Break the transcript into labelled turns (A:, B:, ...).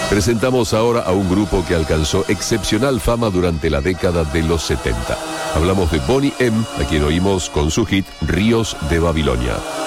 A: Presentamos ahora a un grupo que alcanzó excepcional fama durante la década de los 70. Hablamos de Boney M, a quien oímos con su hit Ríos de Babilonia.